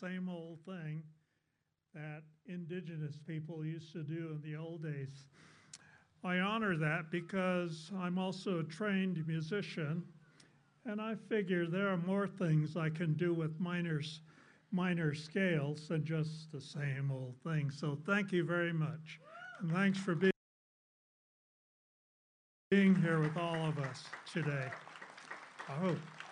same old thing that indigenous people used to do in the old days. I honor that because I'm also a trained musician, and I figure there are more things I can do with minor scales than just the same old thing. So thank you very much. And thanks for being here with all of us today. I hope.